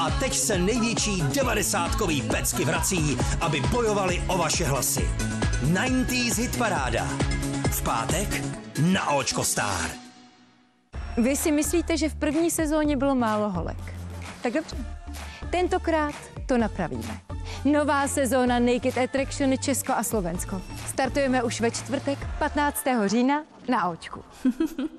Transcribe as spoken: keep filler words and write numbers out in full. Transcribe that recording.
A teď se největší devadesátkový pecky vrací, aby bojovali o vaše hlasy. devadesátková hitparáda. V pátek na Očko Star. Vy si myslíte, že v první sezóně bylo málo holek? Tak dobře. Tentokrát to napravíme. Nová sezóna Naked Attraction Česko a Slovensko. Startujeme už ve čtvrtek patnáctého října na Očku.